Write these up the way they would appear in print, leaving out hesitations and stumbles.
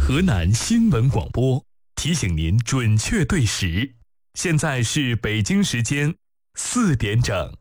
河南新闻广播提醒您准确对时，现在是北京时间4点整。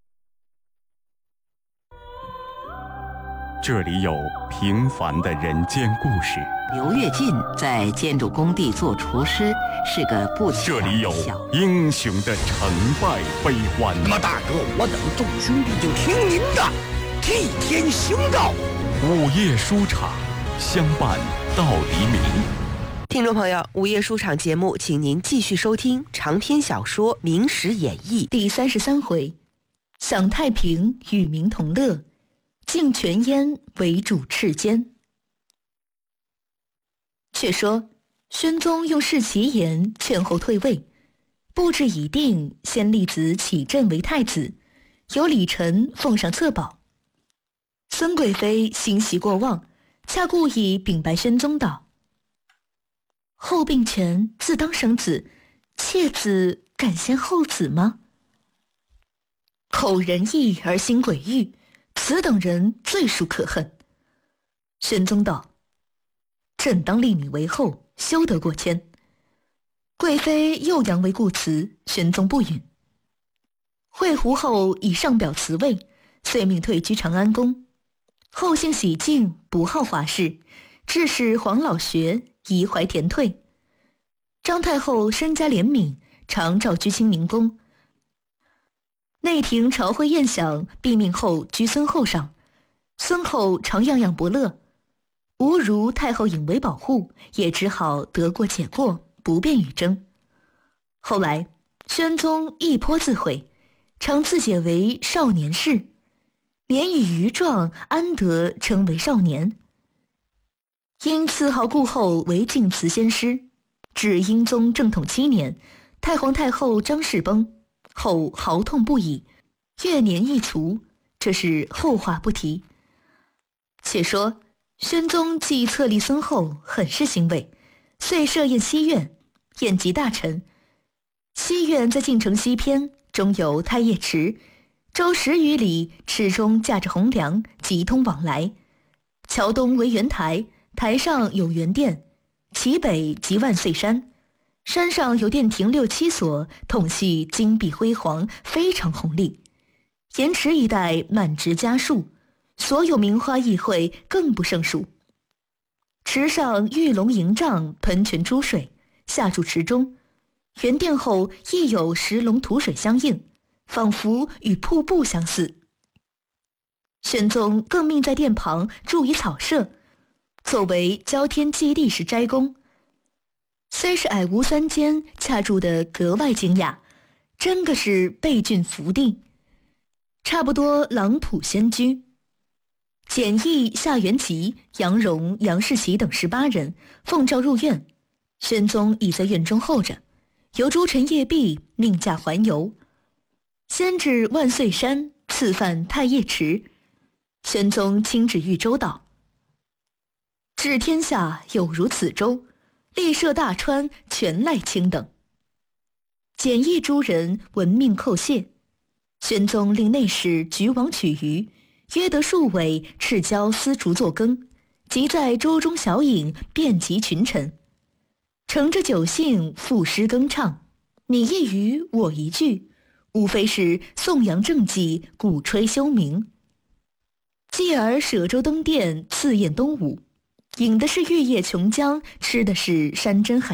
这里有平凡的人间故事。 刘跃进在建筑工地做厨师，是个不起眼的小。 这里有英雄的成败悲欢。 那么大哥，我等众兄弟就听您的，替天行道。 午夜书场，相伴到黎明。 听众朋友，午夜书场节目，请您继续收听长篇小说《明史演义》 第33回：享太平，与民同乐，敬泉烟，为主赤坚。却说宣宗用事其言，劝后退位，布置已定，先立子启镇为太子，由李忱奉上册宝。孙贵妃欣喜过望，恰故意禀白宣宗道：后病前自当生子，妾子敢先后子吗？口仁义而心诡欲，此等人最属可恨。宣宗道：朕当立你为后，休得过谦。贵妃又扬为故辞，宣宗不允。会胡后以上表辞位，遂命退居长安宫。后性喜静，不好华事，致使黄老学移怀田退。张太后身家怜悯，常召居清宁宫。内廷朝会宴享，必命后居孙后上。孙后常样样伯乐，吾如太后引为保护，也只好得过且过，不便与争。后来宣宗一颇自毁，常自解为少年士，连与余壮安得称为少年？因赐号故后为敬慈先师，至英宗正统7年，太皇太后张氏崩，后嚎痛不已，月年一卒，这是后话不提。且说宣宗既册立孙后，很是欣慰，遂设宴西苑，宴集大臣。西苑在晋城西偏，中有太液池，周10余里，池中架着红梁，急通往来。桥东为圆台，台上有圆殿，其北即万岁山，山上有殿亭6、7所，统系金碧辉煌，非常宏丽。沿池一带满植佳树，所有名花异卉更不胜数。池上玉龙营帐，喷泉出水，下注池中。圆殿后亦有石龙吐水相应，仿佛与瀑布相似。宣宗更命在殿旁筑以草舍，作为交天祭地时斋宫。虽是矮屋3间，恰筑得格外精雅，真个是倍峻福地，差不多郎普仙居。简易、夏元吉、杨荣、杨士奇等18人奉诏入院，宣宗已在院中候着，由诸臣夜毕，命驾环游。先至万岁山，次犯太液池。宣宗亲旨豫州道：治天下有如此州，立设大川，全赖卿等。简易诸人闻命叩谢。宣宗令内侍举网取鱼，约得数尾，赤椒丝竹作羹，即在舟中小饮，遍及群臣。乘着酒兴，赋诗歌唱，你一语我一句，无非是颂扬政绩，鼓吹休明。继而舍舟登殿，赐宴东吴，饮的是玉液琼浆，吃的是山珍海